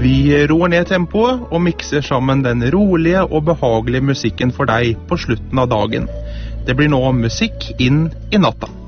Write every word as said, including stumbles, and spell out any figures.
Vi roer ned tempoet og mikser sammen den rolige og behagelige musikken for deg på slutten av dagen. Det blir nå musikk inn i natta.